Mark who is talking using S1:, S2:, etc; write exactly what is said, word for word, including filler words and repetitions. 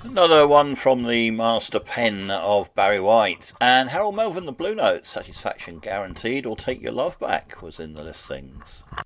S1: Another one from the master pen of Barry White, and Harold Melvin, the Blue Notes, Satisfaction Guaranteed or Take Your Love Back was in the listings.